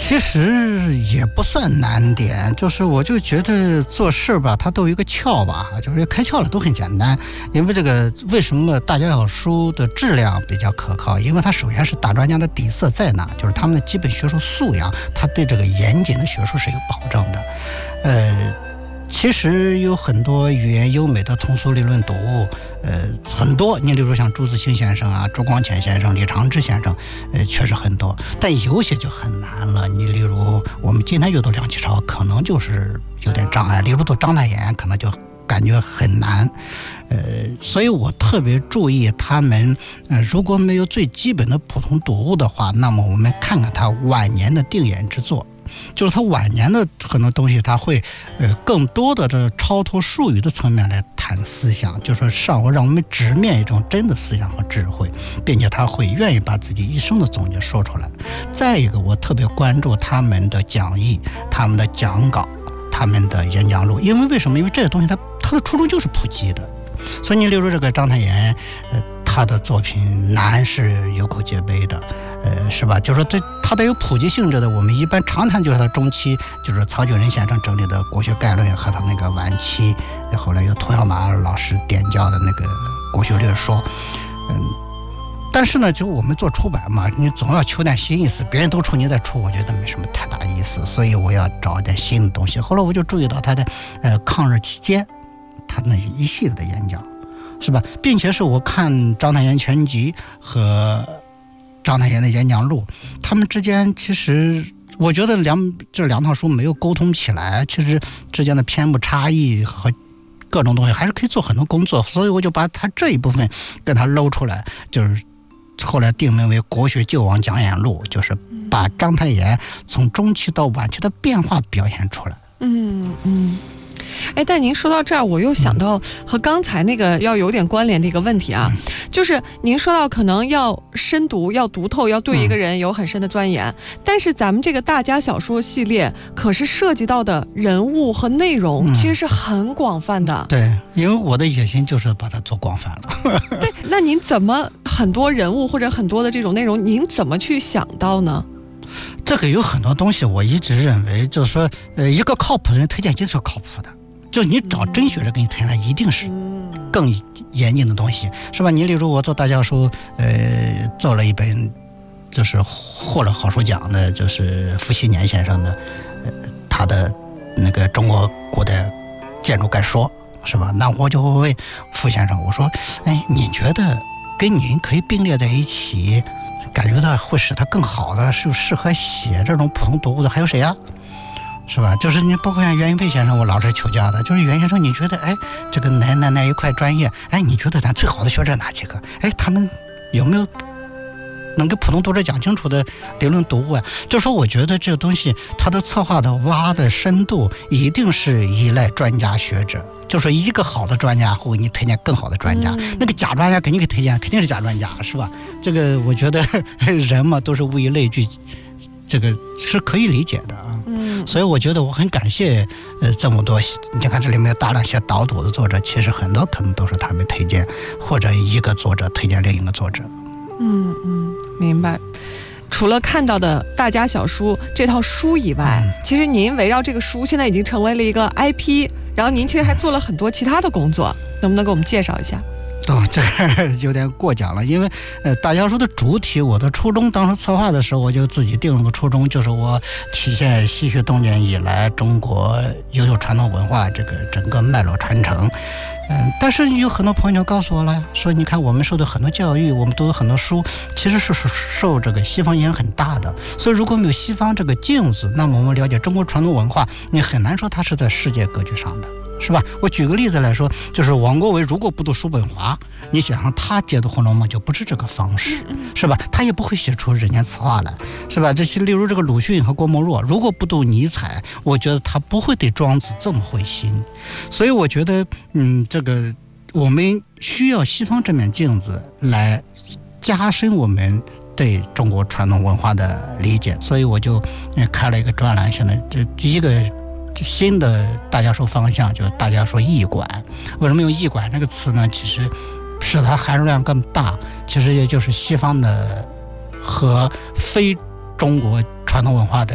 其实也不算难点，就是我就觉得做事吧，它都有一个窍吧，就是开窍了都很简单。因为这个为什么大家小书的质量比较可靠？因为它首先是大专家的底色在哪，就是他们的基本学术素养，他对这个严谨的学术是有保证的。其实有很多语言优美的通俗理论读物，很多。你比如像朱自清先生啊、朱光潜先生、李长之先生，确实很多。但有些就很难了。你例如我们今天阅读梁启超，可能就是有点障碍；例如读章太炎，可能就感觉很难。所以我特别注意他们，如果没有最基本的普通读物的话，那么我们看看他晚年的定眼之作。就是他晚年的很多东西，他会更多的这超脱术语的层面来谈思想，就是说让我们直面一种真的思想和智慧，并且他会愿意把自己一生的总结说出来。再一个，我特别关注他们的讲义、他们的讲稿、他们的演讲录，因为什么？因为这些东西他的初衷就是普及的。所以你例如这个章太炎，他的作品难是有口皆碑的，是吧？就是说他带有普及性质的，我们一般常谈就是他中期，就是曹举人先生整理的国学概论和他那个晚期，后来由涂耀马老师点教的那个国学略说，但是呢，就我们做出版嘛，你总要求点新意思，别人都出你再出，我觉得没什么太大意思，所以我要找一点新的东西。后来我就注意到他的抗日期间，他那一系列的演讲，是吧？并且是我看章太炎全集和章太炎的演讲录，他们之间其实我觉得这两套书没有沟通起来，其实之间的篇目差异和各种东西还是可以做很多工作，所以我就把他这一部分跟他搂出来，就是后来定名为《国学救亡讲演录》，就是把章太炎从中期到晚期的变化表现出来。 但您说到这儿，我又想到和刚才那个要有点关联的一个问题啊，就是您说到可能要深读、要读透、要对一个人有很深的钻研，但是咱们这个大家小说系列可是涉及到的人物和内容其实是很广泛的。 对，因为我的野心就是把它做广泛了。 对，那您怎么很多人物或者很多的这种内容，您怎么去想到呢？ 这个有很多东西，我一直认为就是说，一个靠谱的人推荐就是靠谱的。就你找真学者给你推荐，一定是更严谨的东西，是吧？你例如我做大教书，做了一本就是获了好书奖的，就是傅熹年先生的，他的那个中国古代建筑概说，是吧？那我就会问傅先生，我说，你觉得跟您可以并列在一起，感觉到会使他更好的，是适合写这种普通读物的还有谁呀？是吧？就是你包括像袁云佩先生，我老是求教的，就是袁先生，你觉得这个哪一块专业，你觉得咱最好的学者哪几个？他们有没有能给普通读者讲清楚的理论读物啊？就说我觉得这个东西它的策划的挖的深度一定是依赖专家学者，就说一个好的专家会给你推荐更好的专家，那个假专家给你推荐肯定是假专家，是吧？这个我觉得人嘛都是物以类聚，这个是可以理解的啊。所以我觉得我很感谢这么多，你看这里面有大量写导读的作者，其实很多可能都是他们推荐，或者一个作者推荐另一个作者。 明白。除了看到的大家小书这套书以外，其实您围绕这个书现在已经成为了一个 IP， 然后您其实还做了很多其他的工作，能不能给我们介绍一下？ 这个有点过奖了，因为大教书的主体，我的初衷当时策划的时候，我就自己定了个初衷，就是我体现西学东渐以来中国优秀传统文化这个整个脉络传承。但是有很多朋友就告诉我了，说你看我们受的很多教育，我们读的很多书，其实是受这个西方影响很大的。所以如果没有西方这个镜子，那么我们了解中国传统文化，你很难说它是在世界格局上的。是吧？我举个例子来说，就是王国维如果不读叔本华，你想想他解读《红楼梦》就不是这个方式，是吧？他也不会写出人间词话来，是吧？这些例如这个鲁迅和郭沫若，如果不读尼采，我觉得他不会对庄子这么会心。所以我觉得，这个我们需要西方这面镜子来加深我们对中国传统文化的理解。所以我就开了一个专栏，现在这一个新的大家说方向就是大家说艺馆。为什么用艺馆这个词呢？其实使它含入量更大，其实也就是西方的和非中国传统文化的